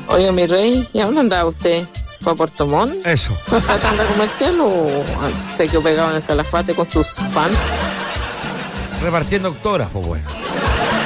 Oye, mi rey, ¿y a dónde andaba usted? ¿Fue a Puerto Montt? Eso. ¿No está tanda comercial o se quedó pegado en el Calafate con sus fans? Repartiendo autógrafos, bueno.